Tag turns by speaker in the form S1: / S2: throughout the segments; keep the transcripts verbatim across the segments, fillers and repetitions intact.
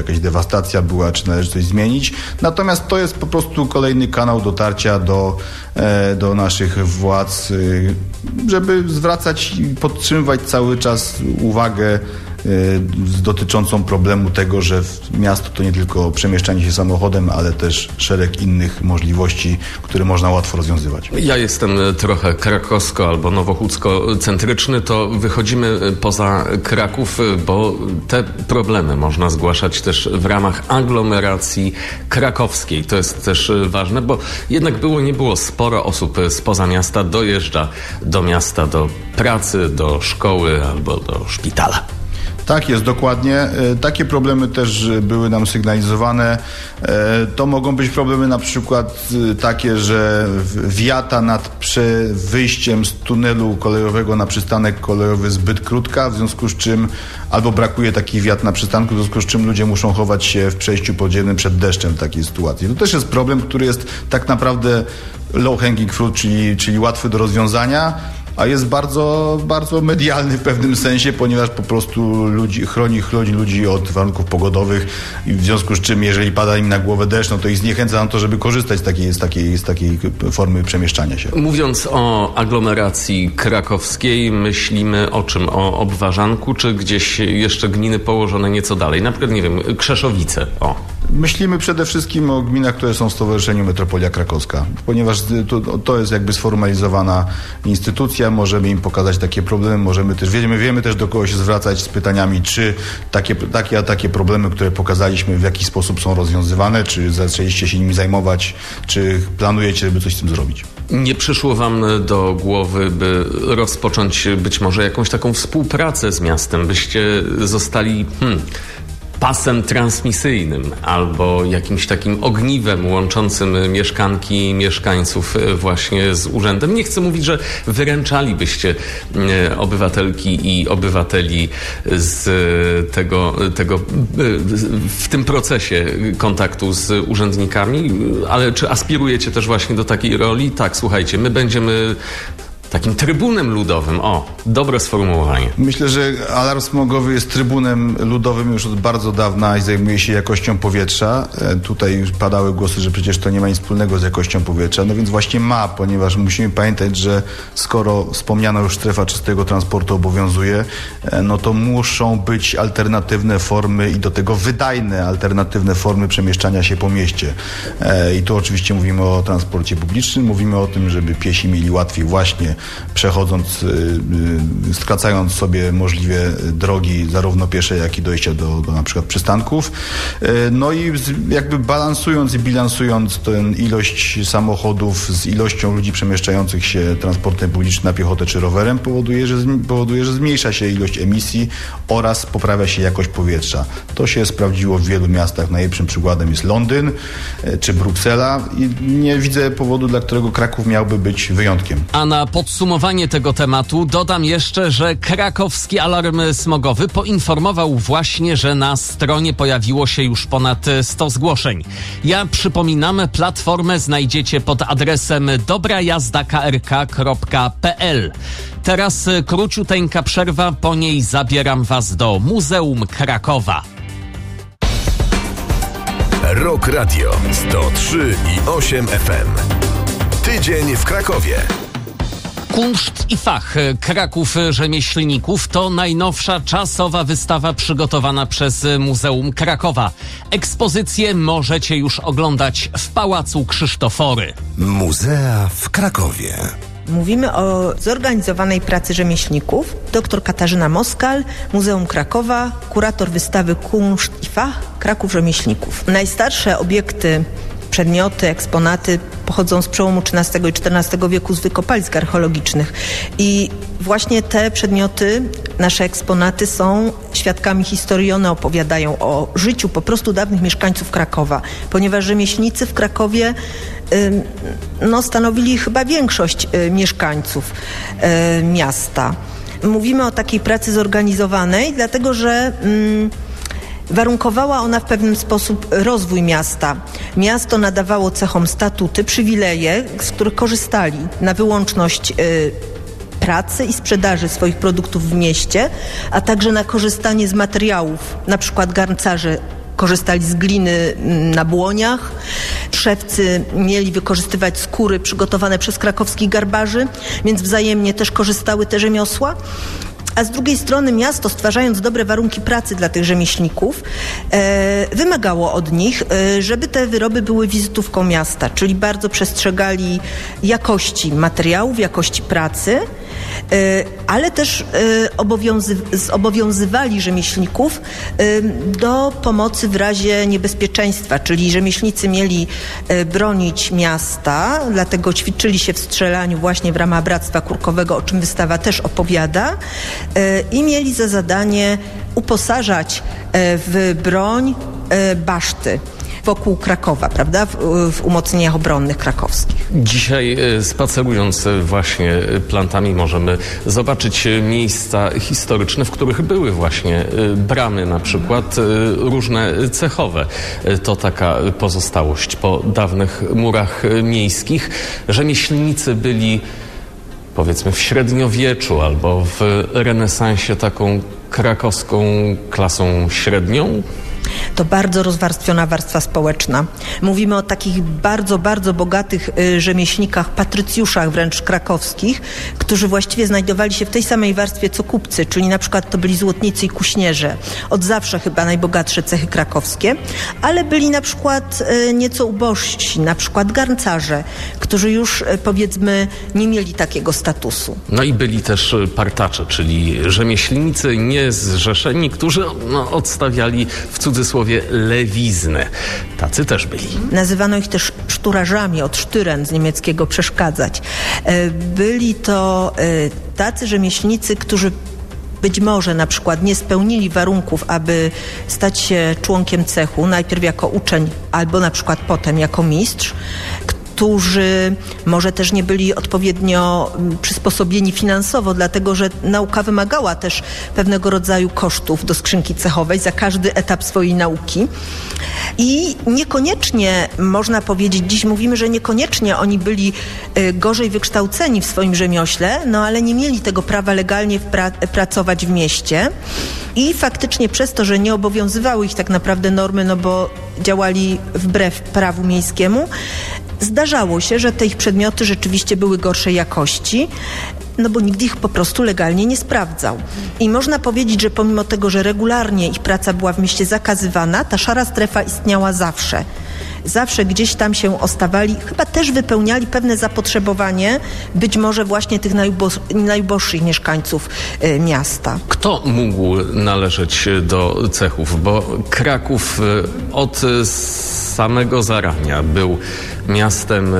S1: jakaś dewastacja była, czy należy coś zmienić. Natomiast to jest po prostu kolejny kanał dotarcia do, do naszych władz, żeby zwracać i podtrzymywać cały czas uwagę dotyczącą problemu tego, że miasto to nie tylko przemieszczanie się samochodem, ale też szereg innych możliwości, które można łatwo rozwiązywać.
S2: Ja jestem trochę krakowsko albo nowochódzko-centryczny, to wychodzimy poza Kraków, bo te problemy można zgłaszać też w ramach aglomeracji krakowskiej. To jest też ważne, bo jednak było, nie było sporo osób spoza miasta dojeżdża do miasta, do pracy, do szkoły albo do szpitala.
S1: Tak jest, dokładnie. Takie problemy też były nam sygnalizowane. To mogą być problemy na przykład takie, że wiata nad wyjściem z tunelu kolejowego na przystanek kolejowy zbyt krótka, w związku z czym albo brakuje takich wiat na przystanku, w związku z czym ludzie muszą chować się w przejściu podziemnym przed deszczem w takiej sytuacji. To też jest problem, który jest tak naprawdę low hanging fruit, czyli, czyli łatwy do rozwiązania, a jest bardzo, bardzo medialny w pewnym sensie, ponieważ po prostu ludzi, chroni, chroni ludzi od warunków pogodowych i w związku z czym, jeżeli pada im na głowę deszcz, no to ich zniechęca na to, żeby korzystać z takiej, z takiej, z takiej formy przemieszczania się.
S2: Mówiąc o aglomeracji krakowskiej, myślimy o czym? O Obwarzanku, czy gdzieś jeszcze gminy położone nieco dalej? Na przykład, nie wiem, Krzeszowice, o.
S1: Myślimy przede wszystkim o gminach, które są w Stowarzyszeniu Metropolia Krakowska, ponieważ to, to jest jakby sformalizowana instytucja, możemy im pokazać takie problemy, możemy też, wiemy, wiemy też do kogo się zwracać z pytaniami, czy takie, takie a takie problemy, które pokazaliśmy, w jaki sposób są rozwiązywane, czy zaczęliście się nimi zajmować, czy planujecie, żeby coś z tym zrobić.
S2: Nie przyszło wam do głowy, by rozpocząć być może jakąś taką współpracę z miastem, byście zostali... Hmm, pasem transmisyjnym albo jakimś takim ogniwem łączącym mieszkanki i mieszkańców właśnie z urzędem. Nie chcę mówić, że wyręczalibyście obywatelki i obywateli z tego, tego w tym procesie kontaktu z urzędnikami, ale czy aspirujecie też właśnie do takiej roli? Tak, słuchajcie, my będziemy takim trybunem ludowym. O, dobre sformułowanie.
S1: Myślę, że alarm smogowy jest trybunem ludowym już od bardzo dawna i zajmuje się jakością powietrza. E, tutaj już padały głosy, że przecież to nie ma nic wspólnego z jakością powietrza. No więc właśnie ma, ponieważ musimy pamiętać, że skoro wspomniana już strefa czystego transportu obowiązuje, e, no to muszą być alternatywne formy i do tego wydajne alternatywne formy przemieszczania się po mieście. E, I tu oczywiście mówimy o transporcie publicznym, mówimy o tym, żeby piesi mieli łatwiej właśnie przechodząc, yy, skracając sobie możliwie drogi zarówno piesze, jak i dojścia do, do na przykład przystanków. Yy, no i z, jakby balansując i bilansując tę ilość samochodów z ilością ludzi przemieszczających się transportem publicznym na piechotę czy rowerem powoduje, że, powoduje, że zmniejsza się ilość emisji oraz poprawia się jakość powietrza. To się sprawdziło w wielu miastach. Najlepszym przykładem jest Londyn yy, czy Bruksela i nie widzę powodu, dla którego Kraków miałby być wyjątkiem.
S3: A na podsumowanie tego tematu dodam jeszcze, że krakowski alarm smogowy poinformował właśnie, że na stronie pojawiło się już ponad sto zgłoszeń. Ja przypominam, platformę znajdziecie pod adresem dobra jazda k r k kropka p l. Teraz króciuteńka przerwa, po niej zabieram was do Muzeum Krakowa.
S4: Rock Radio sto trzy i osiem F M. Tydzień w Krakowie.
S3: Kunszt i Fach Kraków Rzemieślników to najnowsza czasowa wystawa przygotowana przez Muzeum Krakowa. Ekspozycję możecie już oglądać w Pałacu Krzysztofory.
S4: Muzea w Krakowie.
S5: Mówimy o zorganizowanej pracy rzemieślników. Doktor Katarzyna Moskal, Muzeum Krakowa, kurator wystawy Kunszt i Fach Kraków Rzemieślników. Najstarsze obiekty, przedmioty, eksponaty pochodzą z przełomu trzynastego i czternastego wieku z wykopalisk archeologicznych. I właśnie te przedmioty, nasze eksponaty są świadkami historii. One opowiadają o życiu po prostu dawnych mieszkańców Krakowa, ponieważ rzemieślnicy w Krakowie y, no, stanowili chyba większość y, mieszkańców y, miasta. Mówimy o takiej pracy zorganizowanej, dlatego że y, warunkowała ona w pewnym sposób rozwój miasta. Miasto nadawało cechom statuty, przywileje, z których korzystali na wyłączność y, pracy i sprzedaży swoich produktów w mieście, a także na korzystanie z materiałów, na przykład garncarzy korzystali z gliny na błoniach. Szewcy mieli wykorzystywać skóry przygotowane przez krakowskich garbarzy, więc wzajemnie też korzystały te rzemiosła. A z drugiej strony miasto, stwarzając dobre warunki pracy dla tych rzemieślników, e, wymagało od nich, e, żeby te wyroby były wizytówką miasta, czyli bardzo przestrzegali jakości materiałów, jakości pracy, e, ale też e, obowiązy, zobowiązywali rzemieślników e, do pomocy w razie niebezpieczeństwa, czyli rzemieślnicy mieli e, bronić miasta, dlatego ćwiczyli się w strzelaniu właśnie w ramach Bractwa Kurkowego, o czym wystawa też opowiada, i mieli za zadanie uposażać w broń baszty wokół Krakowa, prawda, w, w umocnieniach obronnych krakowskich.
S2: Dzisiaj spacerując właśnie plantami możemy zobaczyć miejsca historyczne, w których były właśnie bramy na przykład, różne cechowe. To taka pozostałość po dawnych murach miejskich. Rzemieślnicy byli, powiedzmy, w średniowieczu albo w renesansie taką krakowską klasą średnią?
S5: To bardzo rozwarstwiona warstwa społeczna. Mówimy o takich bardzo, bardzo bogatych y, rzemieślnikach, patrycjuszach wręcz krakowskich, którzy właściwie znajdowali się w tej samej warstwie co kupcy, czyli na przykład to byli złotnicy i kuśnierze. Od zawsze chyba najbogatsze cechy krakowskie, ale byli na przykład y, nieco ubożsi, na przykład garncarze, którzy już y, powiedzmy nie mieli takiego statusu.
S2: No i byli też partacze, czyli rzemieślnicy niezrzeszeni, którzy no, odstawiali w cudzysłowie lewiznę. Tacy też byli.
S5: Nazywano ich też szturażami, od sztyren z niemieckiego przeszkadzać. Byli to tacy rzemieślnicy, którzy być może na przykład nie spełnili warunków, aby stać się członkiem cechu, najpierw jako uczeń, albo na przykład potem jako mistrz, którzy może też nie byli odpowiednio przysposobieni finansowo, dlatego że nauka wymagała też pewnego rodzaju kosztów do skrzynki cechowej za każdy etap swojej nauki. I niekoniecznie, można powiedzieć, dziś mówimy, że niekoniecznie oni byli gorzej wykształceni w swoim rzemiośle, no ale nie mieli tego prawa legalnie pra- pracować w mieście. I faktycznie przez to, że nie obowiązywały ich tak naprawdę normy, no bo działali wbrew prawu miejskiemu, zdarzało się, że te ich przedmioty rzeczywiście były gorszej jakości, no bo nikt ich po prostu legalnie nie sprawdzał. I można powiedzieć, że pomimo tego, że regularnie ich praca była w mieście zakazywana, ta szara strefa istniała zawsze. Zawsze gdzieś tam się ostawali, chyba też wypełniali pewne zapotrzebowanie, być może właśnie tych najubo- najuboższych mieszkańców y, miasta.
S2: Kto mógł należeć do cechów? Bo Kraków y, od samego zarania był miastem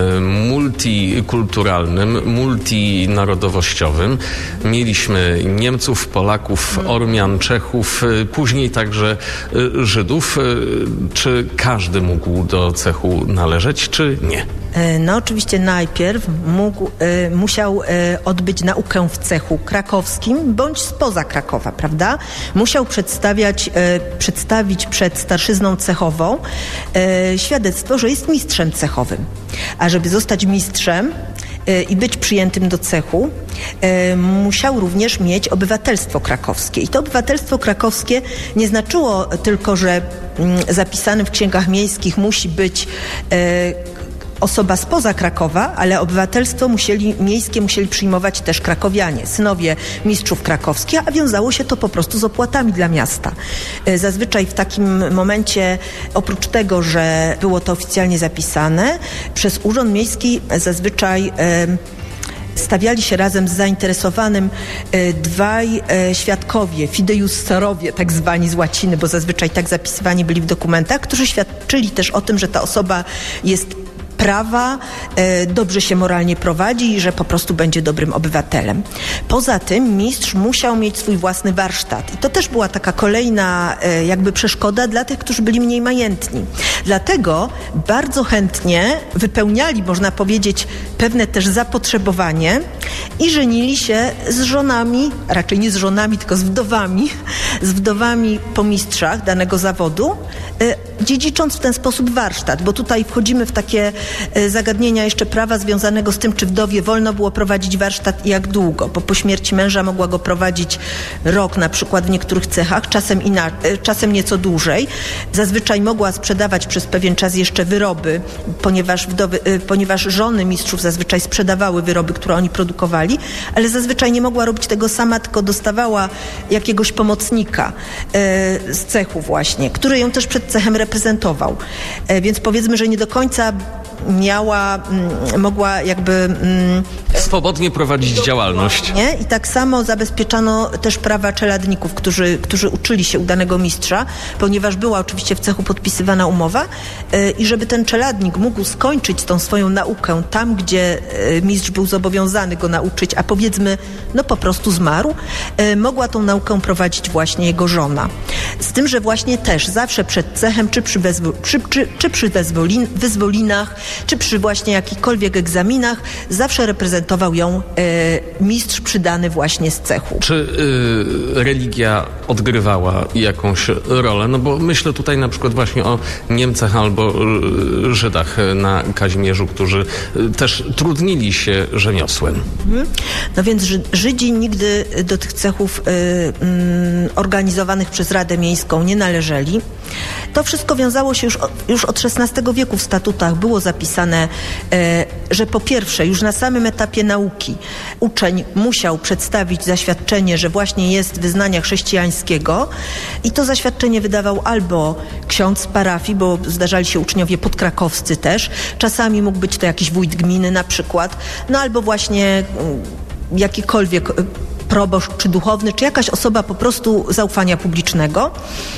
S2: multikulturalnym, multinarodowościowym. Mieliśmy Niemców, Polaków, Ormian, Czechów, później także Żydów. Czy każdy mógł do cechu należeć, czy nie?
S5: No oczywiście najpierw mógł, y, musiał y, odbyć naukę w cechu krakowskim bądź spoza Krakowa, prawda? Musiał przedstawiać, y, przedstawić przed starszyzną cechową y, świadectwo, że jest mistrzem cechowym. A żeby zostać mistrzem y, i być przyjętym do cechu, y, musiał również mieć obywatelstwo krakowskie. I to obywatelstwo krakowskie nie znaczyło tylko, że y, zapisany w księgach miejskich musi być y, osoba spoza Krakowa, ale obywatelstwo musieli, miejskie musieli przyjmować też krakowianie, synowie mistrzów krakowskich, a wiązało się to po prostu z opłatami dla miasta. Zazwyczaj w takim momencie, oprócz tego, że było to oficjalnie zapisane, przez Urząd Miejski zazwyczaj stawiali się razem z zainteresowanym e, dwaj e, świadkowie, fideiusserowie, tak zwani z łaciny, bo zazwyczaj tak zapisywani byli w dokumentach, którzy świadczyli też o tym, że ta osoba jest prawa, e, dobrze się moralnie prowadzi i że po prostu będzie dobrym obywatelem. Poza tym mistrz musiał mieć swój własny warsztat i to też była taka kolejna e, jakby przeszkoda dla tych, którzy byli mniej majętni. Dlatego bardzo chętnie wypełniali, można powiedzieć, pewne też zapotrzebowanie i żenili się z żonami, raczej nie z żonami, tylko z wdowami, z wdowami po mistrzach danego zawodu, dziedzicząc w ten sposób warsztat, bo tutaj wchodzimy w takie zagadnienia jeszcze prawa związanego z tym, czy wdowie wolno było prowadzić warsztat i jak długo, bo po śmierci męża mogła go prowadzić rok na przykład w niektórych cechach, czasem, ina- czasem nieco dłużej. Zazwyczaj mogła sprzedawać przez pewien czas jeszcze wyroby, ponieważ, wdowy, ponieważ żony mistrzów zazwyczaj sprzedawały wyroby, które oni produkowali, ale zazwyczaj nie mogła robić tego sama, tylko dostawała jakiegoś pomocnika e, z cechu właśnie, który ją też przed cechem reprezentował. E, więc powiedzmy, że nie do końca miała, m, mogła jakby... M,
S2: swobodnie prowadzić działalność.
S5: Nie? I tak samo zabezpieczano też prawa czeladników, którzy, którzy uczyli się u danego mistrza, ponieważ była oczywiście w cechu podpisywana umowa yy, i żeby ten czeladnik mógł skończyć tą swoją naukę tam, gdzie yy, mistrz był zobowiązany go nauczyć, a powiedzmy, no po prostu zmarł, yy, mogła tą naukę prowadzić właśnie jego żona. Z tym, że właśnie też zawsze przed cechem, czy przy, wezwo- czy, czy, czy przy wezwolin- wyzwolinach, czy przy właśnie jakichkolwiek egzaminach, zawsze reprezentował ją e, mistrz przydany właśnie z cechu.
S2: Czy y, religia odgrywała jakąś rolę? No bo myślę tutaj na przykład właśnie o Niemcach albo y, Żydach na Kazimierzu, którzy y, też trudnili się rzemiosłem.
S5: Mhm. No więc Ży- Żydzi nigdy do tych cechów y, y, organizowanych przez Radę Miejską nie należeli. To wszystko wiązało się już, już od szesnastego wieku w statutach. Było zapisane, e, że po pierwsze już na samym etapie nauki uczeń musiał przedstawić zaświadczenie, że właśnie jest wyznania chrześcijańskiego i to zaświadczenie wydawał albo ksiądz z parafii, bo zdarzali się uczniowie podkrakowscy też. Czasami mógł być to jakiś wójt gminy na przykład, no albo właśnie jakikolwiek proboszcz czy duchowny, czy jakaś osoba po prostu zaufania publicznego.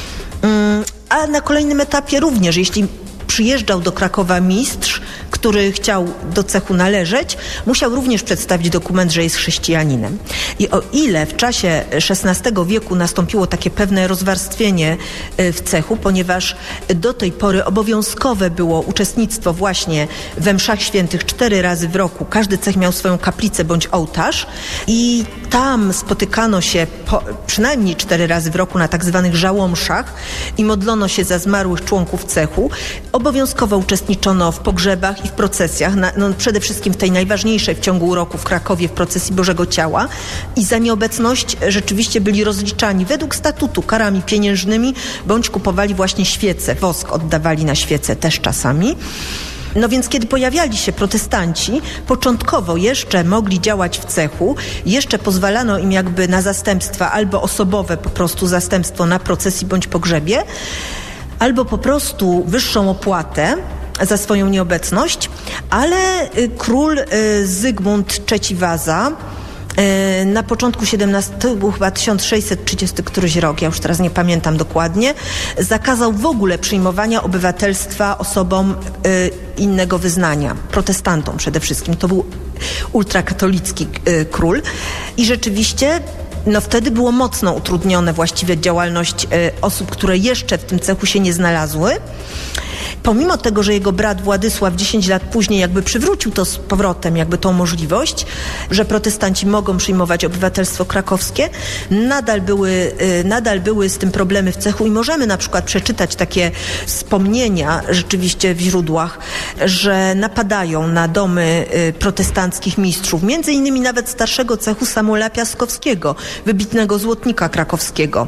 S5: A na kolejnym etapie również, jeśli przyjeżdżał do Krakowa mistrz, który chciał do cechu należeć, musiał również przedstawić dokument, że jest chrześcijaninem. I o ile w czasie szesnastego wieku nastąpiło takie pewne rozwarstwienie w cechu, ponieważ do tej pory obowiązkowe było uczestnictwo właśnie we mszach świętych cztery razy w roku. Każdy cech miał swoją kaplicę bądź ołtarz i tam spotykano się po, przynajmniej cztery razy w roku na tak zwanych żałomszach i modlono się za zmarłych członków cechu. Obowiązkowo uczestniczono w pogrzebach i w procesjach, na, no przede wszystkim w tej najważniejszej w ciągu roku w Krakowie, w procesji Bożego Ciała i za nieobecność rzeczywiście byli rozliczani według statutu karami pieniężnymi, bądź kupowali właśnie świece, wosk oddawali na świece też czasami. No więc kiedy pojawiali się protestanci, początkowo jeszcze mogli działać w cechu, jeszcze pozwalano im jakby na zastępstwa albo osobowe po prostu zastępstwo na procesji bądź pogrzebie, albo po prostu wyższą opłatę za swoją nieobecność, ale król Zygmunt trzeci Waza na początku siedemnastego, był chyba tysiąc sześćset trzydziesty któryś rok, ja już teraz nie pamiętam dokładnie, zakazał w ogóle przyjmowania obywatelstwa osobom innego wyznania, protestantom przede wszystkim. To był ultrakatolicki król i rzeczywiście no wtedy było mocno utrudnione właściwie działalność y, osób, które jeszcze w tym cechu się nie znalazły. Pomimo tego, że jego brat Władysław dziesięć lat później jakby przywrócił to z powrotem, jakby tą możliwość, że protestanci mogą przyjmować obywatelstwo krakowskie, nadal były, y, nadal były z tym problemy w cechu i możemy na przykład przeczytać takie wspomnienia rzeczywiście w źródłach, że napadają na domy y, protestanckich mistrzów, między innymi nawet starszego cechu Samuela Piaskowskiego, wybitnego złotnika krakowskiego.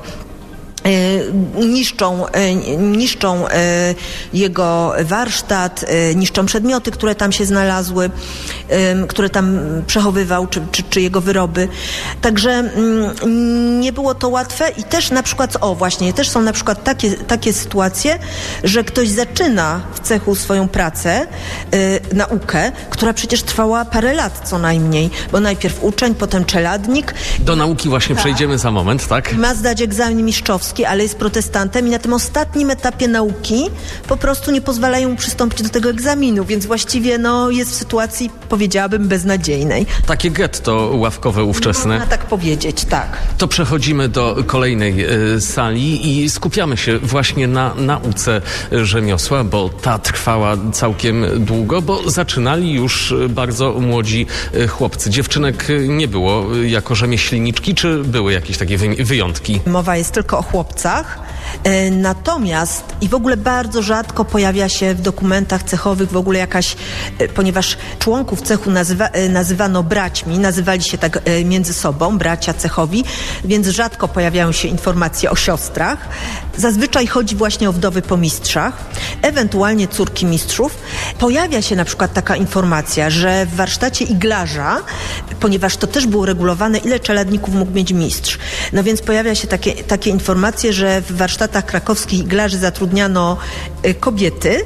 S5: Niszczą, niszczą jego warsztat, niszczą przedmioty, które tam się znalazły, które tam przechowywał, czy, czy, czy jego wyroby. Także nie było to łatwe i też na przykład, o właśnie, też są na przykład takie, takie sytuacje, że ktoś zaczyna w cechu swoją pracę, naukę, która przecież trwała parę lat co najmniej, bo najpierw uczeń, potem czeladnik.
S2: Do nauki właśnie tak. Przejdziemy za moment, tak?
S5: Ma zdać egzamin mistrzowski. krakowski, ale jest protestantem i na tym ostatnim etapie nauki po prostu nie pozwalają mu przystąpić do tego egzaminu, więc właściwie no, jest w sytuacji, powiedziałabym, beznadziejnej.
S3: Takie getto ławkowe ówczesne.
S5: Można tak powiedzieć, tak.
S3: To przechodzimy do kolejnej y, sali i skupiamy się właśnie na nauce rzemiosła, bo ta trwała całkiem długo, bo zaczynali już bardzo młodzi y, chłopcy. Dziewczynek nie było y, jako rzemieślniczki, czy były jakieś takie wy- wyjątki?
S5: Mowa jest tylko o chłopcach. E, natomiast i w ogóle bardzo rzadko pojawia się w dokumentach cechowych w ogóle jakaś, e, ponieważ członków cechu nazywa, e, nazywano braćmi, nazywali się tak e, między sobą, bracia cechowi, więc rzadko pojawiają się informacje o siostrach. Zazwyczaj chodzi właśnie o wdowy po mistrzach, ewentualnie córki mistrzów. Pojawia się na przykład taka informacja, że w warsztacie iglarza, ponieważ to też było regulowane, ile czeladników mógł mieć mistrz. No więc pojawia się takie, takie informacje, że w warsztatach krakowskich iglarzy zatrudniano y, kobiety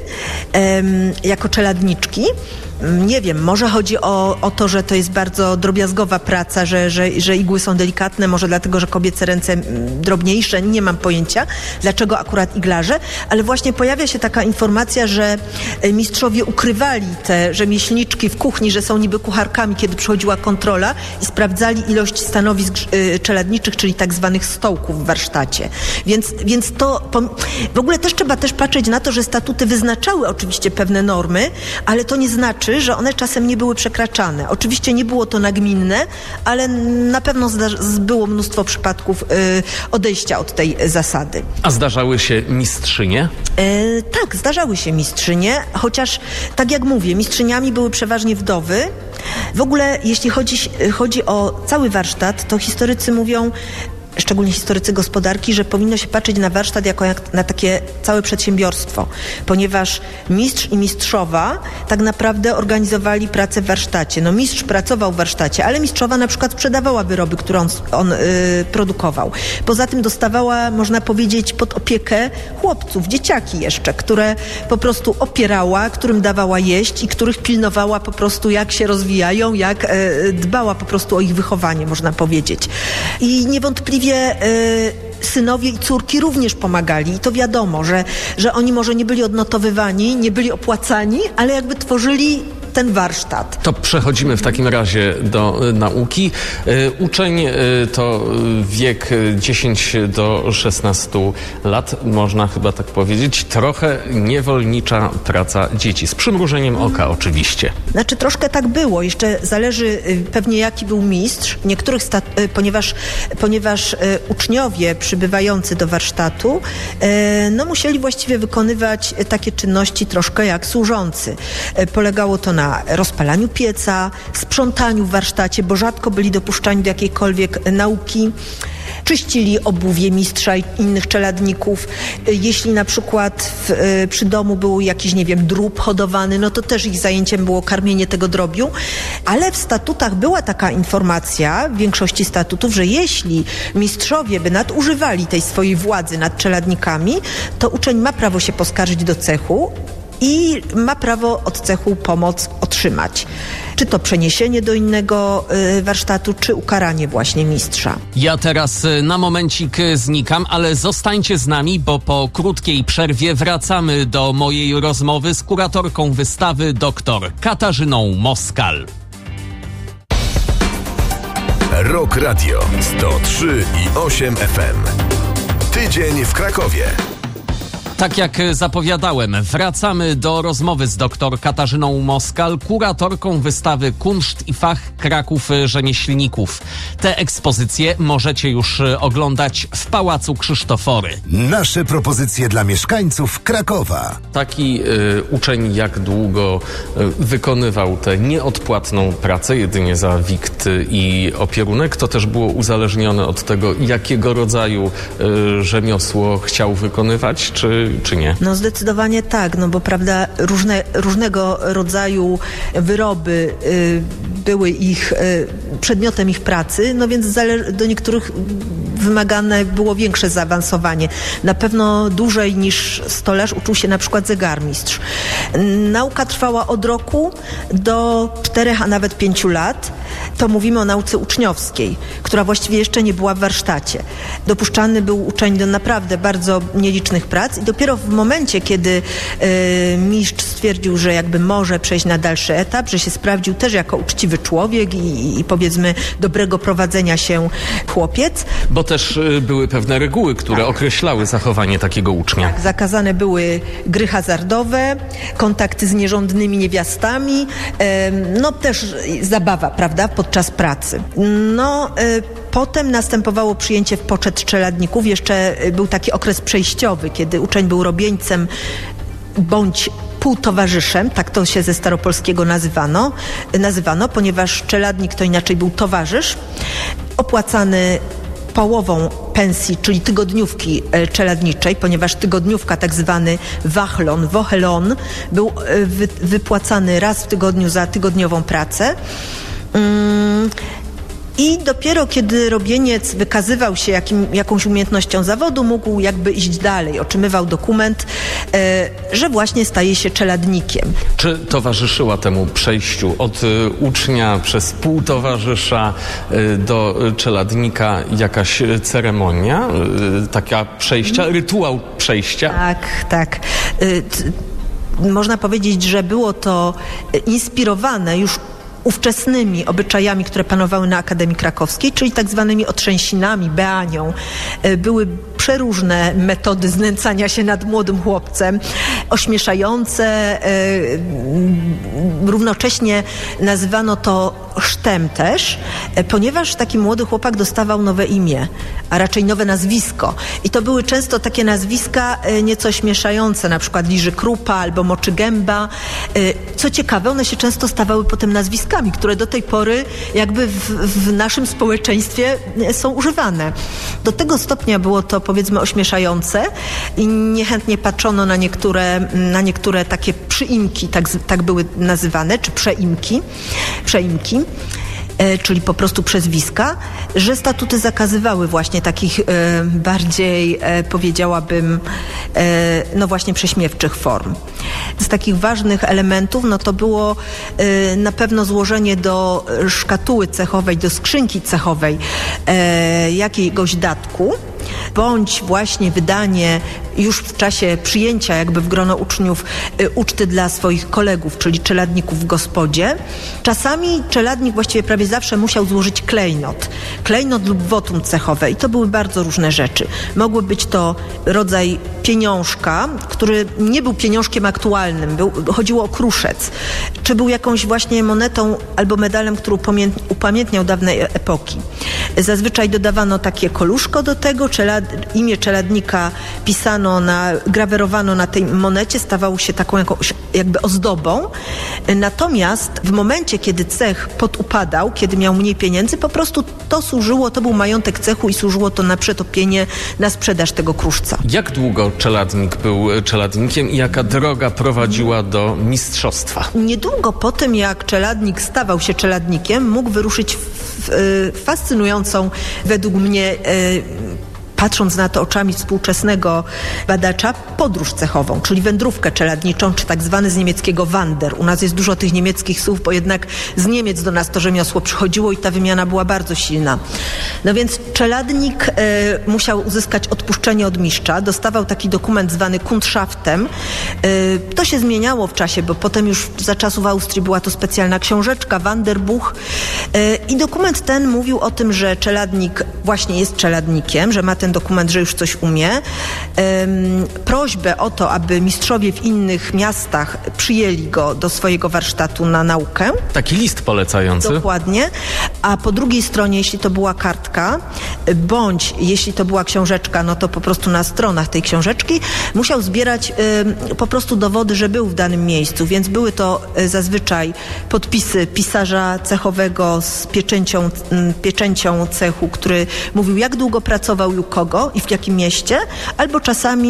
S5: em, jako czeladniczki. Nie wiem, może chodzi o, o to, że to jest bardzo drobiazgowa praca, że, że, że igły są delikatne, może dlatego, że kobiece ręce drobniejsze, nie mam pojęcia, dlaczego akurat iglarze, ale właśnie pojawia się taka informacja, że mistrzowie ukrywali te rzemieślniczki w kuchni, że są niby kucharkami, kiedy przychodziła kontrola i sprawdzali ilość stanowisk czeladniczych, czyli tak zwanych stołków w warsztacie. Więc, więc to w ogóle też trzeba też patrzeć na to, że statuty wyznaczały oczywiście pewne normy, ale to nie znaczy, że one czasem nie były przekraczane. Oczywiście nie było to nagminne, ale na pewno zda- było mnóstwo przypadków y, odejścia od tej zasady.
S3: A zdarzały się mistrzynie?
S5: E, tak, zdarzały się mistrzynie, chociaż tak jak mówię, mistrzyniami były przeważnie wdowy. W ogóle jeśli chodzi, chodzi o cały warsztat, to historycy mówią, szczególnie historycy gospodarki, że powinno się patrzeć na warsztat jako jak na takie całe przedsiębiorstwo, ponieważ mistrz i mistrzowa tak naprawdę organizowali pracę w warsztacie. No mistrz pracował w warsztacie, ale mistrzowa na przykład sprzedawała wyroby, które on, on yy, produkował. Poza tym dostawała, można powiedzieć, pod opiekę chłopców, dzieciaki jeszcze, które po prostu opierała, którym dawała jeść i których pilnowała po prostu, jak się rozwijają, jak yy, dbała po prostu o ich wychowanie, można powiedzieć. I niewątpliwie y, synowie i córki również pomagali i to wiadomo, że, że oni może nie byli odnotowywani, nie byli opłacani, ale jakby tworzyli ten warsztat.
S3: To przechodzimy w takim razie do y, nauki. Y, uczeń y, to wiek dziesięć do szesnastu lat, można chyba tak powiedzieć. Trochę niewolnicza praca dzieci. Z przymrużeniem oka oczywiście.
S5: Znaczy troszkę tak było. Jeszcze zależy y, pewnie jaki był mistrz. Niektórych, stat- y, ponieważ, ponieważ y, uczniowie przybywający do warsztatu y, no musieli właściwie wykonywać y, takie czynności troszkę jak służący. Y, polegało to na na rozpalaniu pieca, sprzątaniu w warsztacie, bo rzadko byli dopuszczani do jakiejkolwiek nauki. Czyścili obuwie mistrza i innych czeladników. Jeśli na przykład w, przy domu był jakiś, nie wiem, drób hodowany, no to też ich zajęciem było karmienie tego drobiu. Ale w statutach była taka informacja, w większości statutów, że jeśli mistrzowie by nadużywali tej swojej władzy nad czeladnikami, to uczeń ma prawo się poskarżyć do cechu i ma prawo od cechu pomoc otrzymać. Czy to przeniesienie do innego y, warsztatu, czy ukaranie właśnie mistrza.
S3: Ja teraz y, na momencik y, znikam, ale zostańcie z nami, bo po krótkiej przerwie wracamy do mojej rozmowy z kuratorką wystawy dr Katarzyną Moskal.
S4: Rock Radio sto trzy i osiem F M. Tydzień w Krakowie.
S3: Tak jak zapowiadałem, wracamy do rozmowy z dr Katarzyną Moskal, kuratorką wystawy Kunszt i Fach Kraków Rzemieślników. Te ekspozycje możecie już oglądać w Pałacu Krzysztofory.
S4: Nasze propozycje dla mieszkańców Krakowa.
S2: Taki y, uczeń jak długo y, wykonywał tę nieodpłatną pracę jedynie za wikt i opierunek, to też było uzależnione od tego, jakiego rodzaju y, rzemiosło chciał wykonywać, czy czy nie?
S5: No zdecydowanie tak, no bo prawda, różne, różnego rodzaju wyroby y, były ich y, przedmiotem ich pracy, no więc zale- do niektórych wymagane było większe zaawansowanie. Na pewno dłużej niż stolarz uczył się na przykład zegarmistrz. Nauka trwała od roku do czterech, a nawet pięciu lat. To mówimy o nauce uczniowskiej, która właściwie jeszcze nie była w warsztacie. Dopuszczany był uczeń do naprawdę bardzo nielicznych prac i dopiero w momencie, kiedy y, mistrz stwierdził, że jakby może przejść na dalszy etap, że się sprawdził też jako uczciwy człowiek i, i, i powiedzmy dobrego prowadzenia się chłopiec.
S3: Bo też y, były pewne reguły, które tak. określały zachowanie takiego ucznia.
S5: Tak, zakazane były gry hazardowe, kontakty z nierządnymi niewiastami, y, no też zabawa, prawda, podczas pracy. No, y, potem następowało przyjęcie w poczet czeladników. Jeszcze był taki okres przejściowy, kiedy uczeń był robieńcem bądź półtowarzyszem, tak to się ze staropolskiego nazywano, nazywano, ponieważ czeladnik to inaczej był towarzysz, opłacany połową pensji, czyli tygodniówki czeladniczej, ponieważ tygodniówka, tak zwany wachlon, wochelon, był wy, wypłacany raz w tygodniu za tygodniową pracę. Mm. I dopiero kiedy robieniec wykazywał się jakim, jakąś umiejętnością zawodu, mógł jakby iść dalej. Otrzymywał dokument, e, że właśnie staje się czeladnikiem.
S3: Czy towarzyszyła temu przejściu od y, ucznia przez półtowarzysza y, do czeladnika jakaś ceremonia, y, taka przejścia, rytuał przejścia?
S5: Tak, tak. Y, t, można powiedzieć, że było to inspirowane już ówczesnymi obyczajami, które panowały na Akademii Krakowskiej, czyli tak zwanymi otrzęsinami, beanią. Były przeróżne metody znęcania się nad młodym chłopcem, ośmieszające, równocześnie nazywano to chrztem też, ponieważ taki młody chłopak dostawał nowe imię, a raczej nowe nazwisko. I to były często takie nazwiska nieco ośmieszające, na przykład Liży Krupa albo Moczy Gęba. Co ciekawe, one się często stawały potem nazwiskami, które do tej pory jakby w, w naszym społeczeństwie są używane. Do tego stopnia było to, powiedzmy, ośmieszające i niechętnie patrzono na niektóre, na niektóre takie przyimki, tak, tak były nazywane, czy przeimki, przeimki. Czyli po prostu przezwiska, że statuty zakazywały właśnie takich e, bardziej, e, powiedziałabym, e, no właśnie prześmiewczych form. Z takich ważnych elementów, no to było e, na pewno złożenie do szkatuły cechowej, do skrzynki cechowej e, jakiegoś datku, bądź właśnie wydanie już w czasie przyjęcia jakby w grono uczniów y, uczty dla swoich kolegów, czyli czeladników w gospodzie. Czasami czeladnik właściwie prawie zawsze musiał złożyć klejnot. Klejnot lub wotum cechowe i to były bardzo różne rzeczy. Mogły być to rodzaj pieniążka, który nie był pieniążkiem aktualnym, był, chodziło o kruszec, czy był jakąś właśnie monetą albo medalem, który upamię- upamiętniał dawne epoki. Zazwyczaj dodawano takie koluszko do tego, czelad, imię czeladnika pisano na, grawerowano na tej monecie, stawało się taką jakąś jakby ozdobą. Natomiast w momencie, kiedy cech podupadał, kiedy miał mniej pieniędzy, po prostu to służyło, to był majątek cechu i służyło to na przetopienie, na sprzedaż tego kruszca.
S3: Jak długo czeladnik był czeladnikiem i jaka droga prowadziła do mistrzostwa?
S5: Niedługo po tym, jak czeladnik stawał się czeladnikiem, mógł wyruszyć w, w, w fascynującą według mnie y, patrząc na to oczami współczesnego badacza, podróż cechową, czyli wędrówkę czeladniczą, czy tak zwany z niemieckiego Wander. U nas jest dużo tych niemieckich słów, bo jednak z Niemiec do nas to rzemiosło przychodziło i ta wymiana była bardzo silna. No więc czeladnik e, musiał uzyskać odpuszczenie od mistrza, dostawał taki dokument zwany Kundschaftem. E, to się zmieniało w czasie, bo potem już za czasów Austrii była to specjalna książeczka, Wanderbuch. E, I dokument ten mówił o tym, że czeladnik właśnie jest czeladnikiem, że ma ten dokument, że już coś umie. Um, prośbę o to, aby mistrzowie w innych miastach przyjęli go do swojego warsztatu na naukę.
S3: Taki list polecający.
S5: Dokładnie. A po drugiej stronie, jeśli to była kartka, bądź jeśli to była książeczka, no to po prostu na stronach tej książeczki musiał zbierać um, po prostu dowody, że był w danym miejscu, więc były to um, zazwyczaj podpisy pisarza cechowego z pieczęcią, um, pieczęcią cechu, który mówił, jak długo pracował i u kogo i w jakim mieście, albo czasami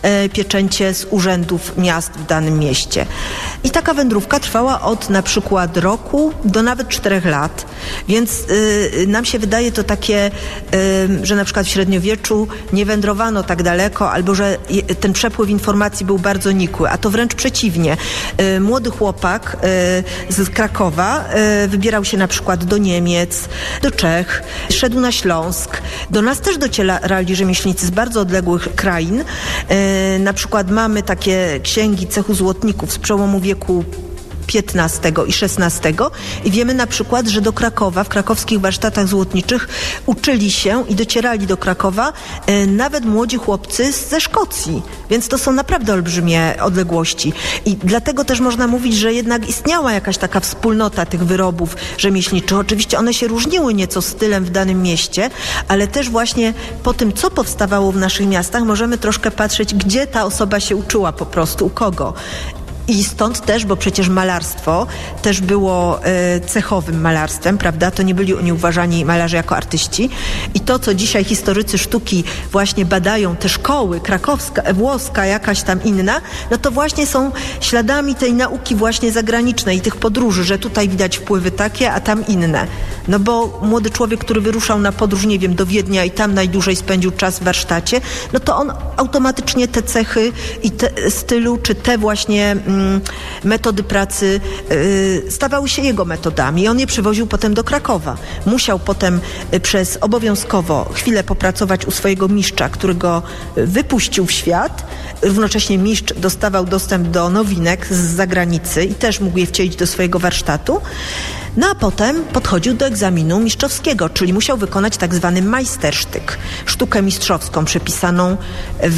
S5: e, pieczęcie z urzędów miast w danym mieście. I taka wędrówka trwała od na przykład roku do nawet czterech lat, więc y, nam się wydaje to takie, y, że na przykład w średniowieczu nie wędrowano tak daleko, albo że je, ten przepływ informacji był bardzo nikły, a to wręcz przeciwnie. Y, młody chłopak y, z Krakowa y, wybierał się na przykład do Niemiec, do Czech, szedł na Śląsk. Do nas też docierali rzemieślnicy z bardzo odległych krain. Y, na przykład mamy takie księgi cechu złotników z przełomu wieku piętnastego i szesnastego i wiemy na przykład, że do Krakowa, w krakowskich warsztatach złotniczych uczyli się i docierali do Krakowa e, nawet młodzi chłopcy ze Szkocji, więc to są naprawdę olbrzymie odległości i dlatego też można mówić, że jednak istniała jakaś taka wspólnota tych wyrobów rzemieślniczych. Oczywiście one się różniły nieco stylem w danym mieście, ale też właśnie po tym, co powstawało w naszych miastach, możemy troszkę patrzeć, gdzie ta osoba się uczyła po prostu, u kogo. I stąd też, bo przecież malarstwo też było e, cechowym malarstwem, prawda? To nie byli oni uważani malarze jako artyści. I to, co dzisiaj historycy sztuki właśnie badają, te szkoły, krakowska, włoska, jakaś tam inna, no to właśnie są śladami tej nauki właśnie zagranicznej i tych podróży, że tutaj widać wpływy takie, a tam inne. No bo młody człowiek, który wyruszał na podróż, nie wiem, do Wiednia i tam najdłużej spędził czas w warsztacie, no to on automatycznie te cechy i te stylu, czy te właśnie metody pracy y, stawały się jego metodami i on je przywoził potem do Krakowa. Musiał potem y, przez obowiązkowo chwilę popracować u swojego mistrza, który go wypuścił w świat. Równocześnie mistrz dostawał dostęp do nowinek z zagranicy i też mógł je wcielić do swojego warsztatu. No a potem podchodził do egzaminu mistrzowskiego, czyli musiał wykonać tak zwany majstersztyk, sztukę mistrzowską przepisaną w,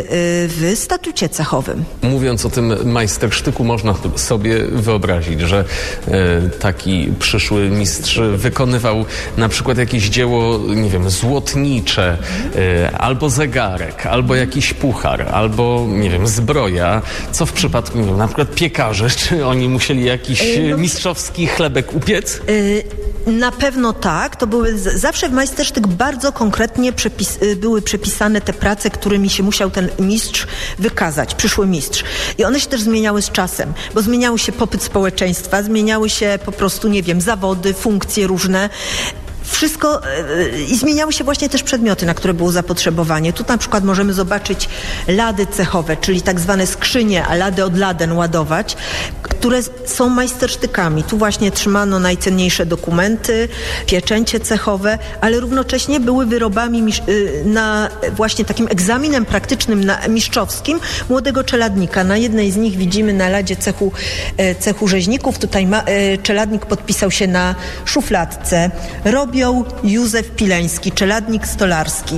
S5: w statucie cechowym.
S2: Mówiąc o tym majstersztyku, można sobie wyobrazić, że e, taki przyszły mistrz wykonywał na przykład jakieś dzieło, nie wiem, złotnicze, e, albo zegarek, albo jakiś puchar, albo, nie wiem, zbroja. Co w przypadku, nie wiem, na przykład piekarze, czy oni musieli jakiś e, mistrzowski chlebek upiec?
S5: Na pewno tak. To były zawsze w majstersztyk bardzo konkretnie przepis, były przepisane te prace, którymi się musiał ten mistrz wykazać, przyszły mistrz. I one się też zmieniały z czasem, bo zmieniały się popyt społeczeństwa, zmieniały się po prostu, nie wiem, zawody, funkcje różne. Wszystko yy, i zmieniały się właśnie też przedmioty, na które było zapotrzebowanie. Tu na przykład możemy zobaczyć lady cechowe, czyli tak zwane skrzynie, a lady od laden ładować, które są majstersztykami. Tu właśnie trzymano najcenniejsze dokumenty, pieczęcie cechowe, ale równocześnie były wyrobami misz- yy, na właśnie takim egzaminem praktycznym na, mistrzowskim młodego czeladnika. Na jednej z nich widzimy na ladzie cechu, yy, cechu rzeźników. Tutaj ma, yy, czeladnik podpisał się na szufladce. Robią Józef Pileński, czeladnik stolarski.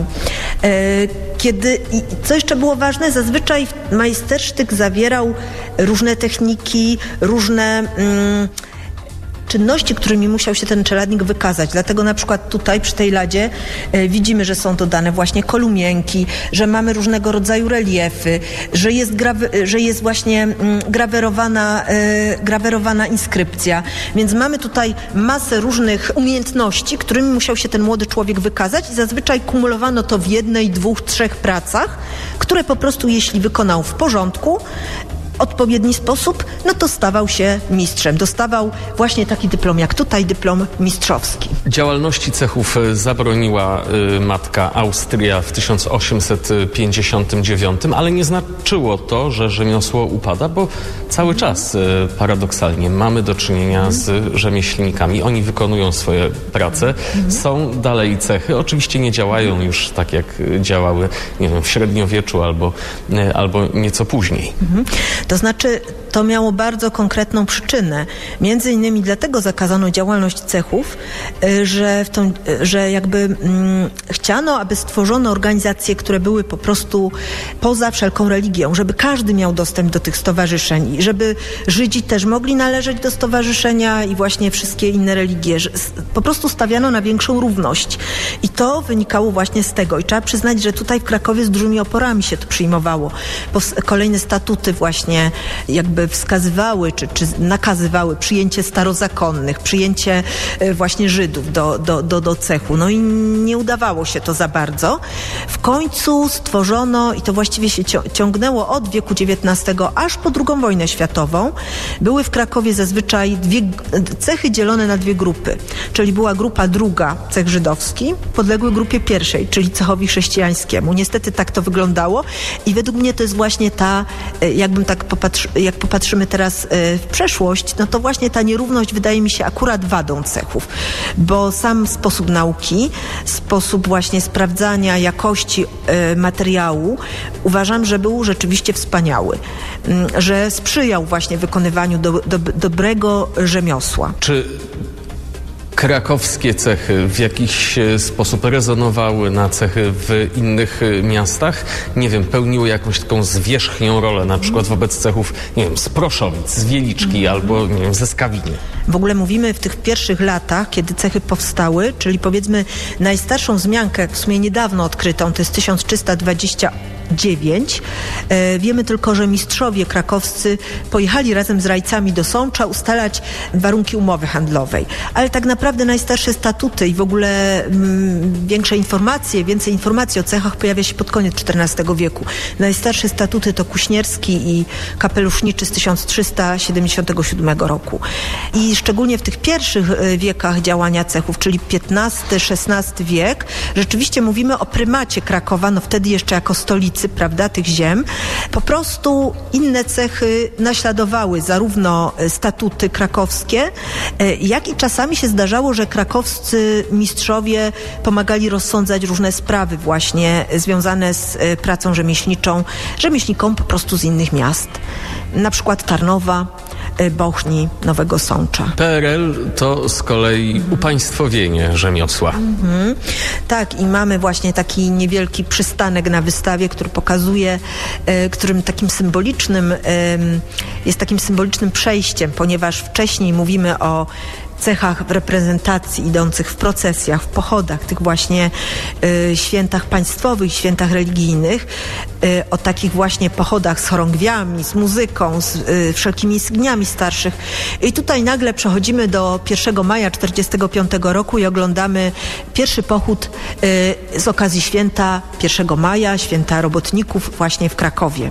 S5: Kiedy, i co jeszcze było ważne, zazwyczaj majstersztyk zawierał różne techniki, różne mm, czynności, którymi musiał się ten czeladnik wykazać. Dlatego na przykład tutaj przy tej ladzie e, widzimy, że są dodane właśnie kolumienki, że mamy różnego rodzaju reliefy, że jest, grawy, że jest właśnie mm, grawerowana, e, grawerowana inskrypcja. Więc mamy tutaj masę różnych umiejętności, którymi musiał się ten młody człowiek wykazać i zazwyczaj kumulowano to w jednej, dwóch, trzech pracach, które po prostu jeśli wykonał w porządku, odpowiedni sposób, no to stawał się mistrzem. Dostawał właśnie taki dyplom, jak tutaj dyplom mistrzowski.
S2: Działalności cechów zabroniła y, matka Austria w tysiąc osiemset pięćdziesiątym dziewiątym, ale nie znaczyło to, że rzemiosło upada, bo cały czas y, paradoksalnie mamy do czynienia mm. z rzemieślnikami. Oni wykonują swoje prace, mm. są dalej cechy. Oczywiście nie działają już tak, jak działały, nie wiem, w średniowieczu albo, y, albo nieco później.
S5: Mm. To znaczy, to miało bardzo konkretną przyczynę. Między innymi dlatego zakazano działalność cechów, że, w tą, że jakby mm, chciano, aby stworzono organizacje, które były po prostu poza wszelką religią, żeby każdy miał dostęp do tych stowarzyszeń i żeby Żydzi też mogli należeć do stowarzyszenia i właśnie wszystkie inne religie. Że po prostu stawiano na większą równość. I to wynikało właśnie z tego. I trzeba przyznać, że tutaj w Krakowie z dużymi oporami się to przyjmowało. Bo kolejne statuty właśnie jakby wskazywały czy, czy nakazywały przyjęcie starozakonnych, przyjęcie właśnie Żydów do, do, do, do cechu. No i nie udawało się to za bardzo. W końcu stworzono, i to właściwie się ciągnęło od wieku dziewiętnastego aż po drugą wojnę światową, były w Krakowie zazwyczaj dwie cechy dzielone na dwie grupy. Czyli była grupa druga, cech żydowski, podległy grupie pierwszej, czyli cechowi chrześcijańskiemu. Niestety tak to wyglądało i według mnie to jest właśnie ta, jakbym tak popatrzy, jak popatrzymy teraz w przeszłość, no to właśnie ta nierówność wydaje mi się akurat wadą cechów, bo sam sposób nauki, sposób właśnie sprawdzania jakości materiału uważam, że był rzeczywiście wspaniały, że sprzyjał właśnie wykonywaniu do, do, dobrego rzemiosła.
S2: Czy krakowskie cechy w jakiś sposób rezonowały na cechy w innych miastach? Nie wiem, pełniły jakąś taką zwierzchnią rolę, na przykład wobec cechów, nie wiem, z Proszowic, z Wieliczki albo, nie wiem, ze Skawiny.
S5: W ogóle mówimy w tych pierwszych latach, kiedy cechy powstały, czyli powiedzmy najstarszą wzmiankę, w sumie niedawno odkrytą, to jest tysiąc trzysta dwadzieścia dziewięć. E, wiemy tylko, że mistrzowie krakowscy pojechali razem z rajcami do Sącza ustalać warunki umowy handlowej. Ale tak naprawdę najstarsze statuty i w ogóle mm, większe informacje, więcej informacji o cechach pojawia się pod koniec czternastego wieku. Najstarsze statuty to Kuśnierski i Kapeluszniczy z tysiąc trzysta siedemdziesiątego siódmego roku. I szczególnie w tych pierwszych wiekach działania cechów, czyli piętnasty szesnasty wiek, rzeczywiście mówimy o prymacie Krakowa, no wtedy jeszcze jako stolicy, prawda, tych ziem. Po prostu inne cechy naśladowały zarówno statuty krakowskie, jak i czasami się zdarzało, że krakowscy mistrzowie pomagali rozsądzać różne sprawy właśnie związane z pracą rzemieślniczą, rzemieślnikom po prostu z innych miast. Na przykład Tarnowa, Bochni, Nowego Sącza.
S2: P R L to z kolei upaństwowienie rzemiosła.
S5: Mhm. Tak, i mamy właśnie taki niewielki przystanek na wystawie, który pokazuje, e, którym takim symbolicznym, e, jest takim symbolicznym przejściem, ponieważ wcześniej mówimy o cechach w reprezentacji idących w procesjach, w pochodach, tych właśnie y, świętach państwowych, świętach religijnych, y, o takich właśnie pochodach z chorągwiami, z muzyką, z y, wszelkimi insygniami starszych. I tutaj nagle przechodzimy do pierwszego maja czterdziestego piątego roku i oglądamy pierwszy pochód y, z okazji święta pierwszego maja, święta robotników właśnie w Krakowie.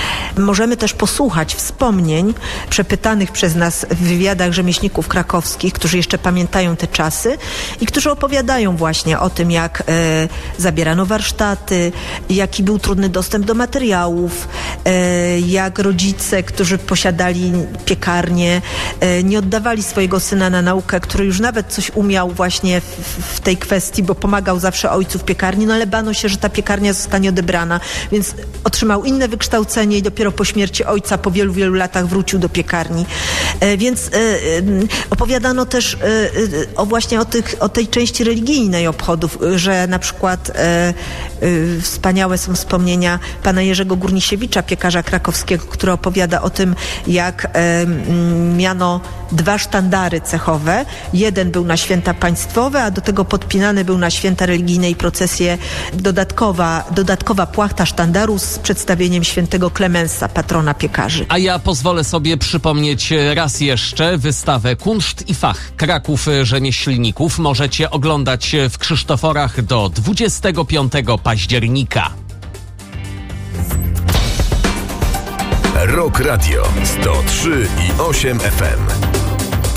S5: Możemy też posłuchać wspomnień przepytanych przez nas w wywiadach rzemieślników krakowskich, którzy jeszcze pamiętają te czasy i którzy opowiadają właśnie o tym, jak e, zabierano warsztaty, jaki był trudny dostęp do materiałów, e, jak rodzice, którzy posiadali piekarnię, e, nie oddawali swojego syna na naukę, który już nawet coś umiał właśnie w, w tej kwestii, bo pomagał zawsze ojcu w piekarni, no ale bano się, że ta piekarnia zostanie odebrana, więc otrzymał inne wykształcenie i dopiero po śmierci ojca po wielu, wielu latach wrócił do piekarni. E, więc e, e, opowiadano też e, e, o właśnie o, tych, o tej części religijnej obchodów, że na przykład e, e, wspaniałe są wspomnienia pana Jerzego Górnisiewicza, piekarza krakowskiego, który opowiada o tym, jak e, miano dwa sztandary cechowe. Jeden był na święta państwowe, a do tego podpinany był na święta religijne i procesje dodatkowa, dodatkowa płachta sztandaru z przedstawieniem świętego Klemensa, patrona piekarzy.
S3: A ja pozwolę sobie przypomnieć raz jeszcze wystawę Kunszt i Fach Kraków Rzemieślników. Możecie oglądać w Krzysztoforach do dwudziestego piątego października.
S4: Rock Radio sto trzy i osiem F M.